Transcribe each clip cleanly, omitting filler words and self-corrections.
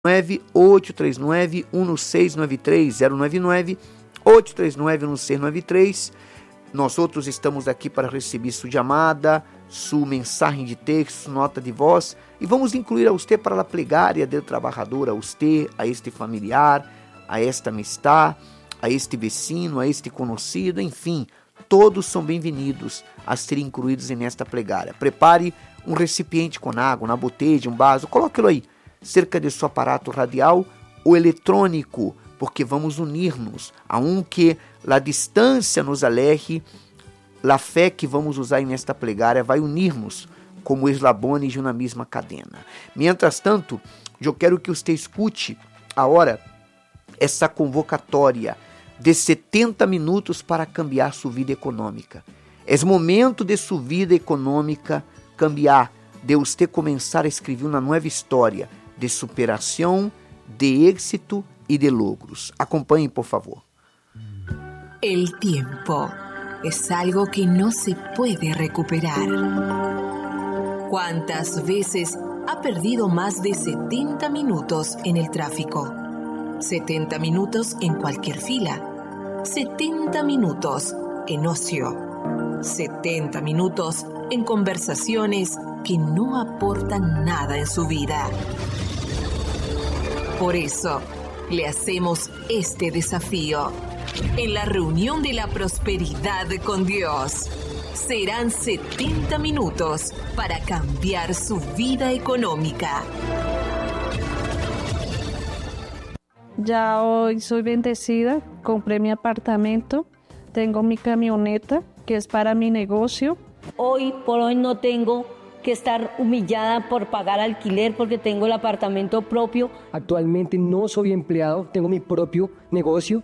839-1693, 099-839-1693. Nós outros estamos aqui para receber sua chamada, sua mensagem de texto, nota de voz, e vamos incluir a você para a plegária do trabalhador, a você, a este familiar, a esta amistad, a este vecino, a este conhecido, enfim, todos são bem-vindos a serem incluídos nesta plegária. Prepare um recipiente com água, uma botella, um vaso, coloque-lo aí, cerca de seu aparato radial ou eletrônico, porque vamos unir-nos, aunque a distância nos aleje, a fé que vamos usar nesta plegária vai unir-nos como eslabones de uma mesma cadena. Mientras tanto, eu quero que você escute agora essa convocatória de 70 minutos para cambiar sua vida econômica. É momento de sua vida econômica cambiar, de você começar a escrever uma nova história de superação, de éxito y de logros. Acompañen, por favor. El tiempo es algo que no se puede recuperar. ¿Cuántas veces ha perdido más de 70 minutos en el tráfico? 70 minutos en cualquier fila. 70 minutos en ocio. 70 minutos en conversaciones que no aportan nada en su vida. Por eso, le hacemos este desafío. En la reunión de la prosperidad con Dios, serán 70 minutos para cambiar su vida económica. Ya hoy soy bendecida, compré mi apartamento, tengo mi camioneta que es para mi negocio. Hoy por hoy no tengo que estar humillada por pagar alquiler porque tengo el apartamento propio. Actualmente no soy empleado, tengo mi propio negocio.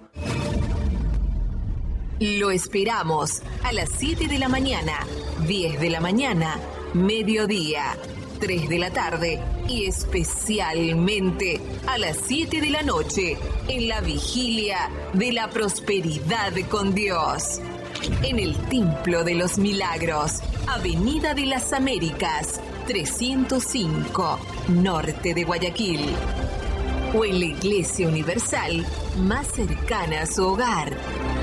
Lo esperamos a las 7 de la mañana, 10 de la mañana, mediodía, 3 de la tarde y especialmente a las 7 de la noche en la vigilia de la prosperidad con Dios. En el Templo de los Milagros, Avenida de las Américas, 305, norte de Guayaquil. O en la Iglesia Universal más cercana a su hogar.